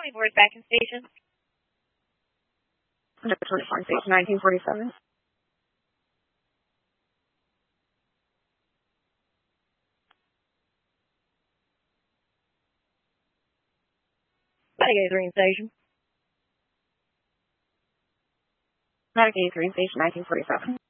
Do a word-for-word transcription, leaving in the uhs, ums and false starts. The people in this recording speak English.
twenty-four is back in station. Number twenty-four in station, nineteen forty-seven. Medic eighty-three in station. Medic eighty-three in station, nineteen forty-seven.